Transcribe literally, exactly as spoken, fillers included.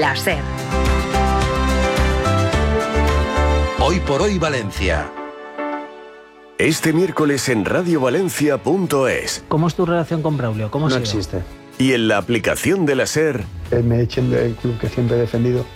La SER. Hoy por hoy Valencia. Este miércoles en radio valencia punto es. ¿Cómo es tu relación con Braulio? ¿Cómo No se existe. Y en la aplicación de la SER. Él me echen del club que siempre he defendido.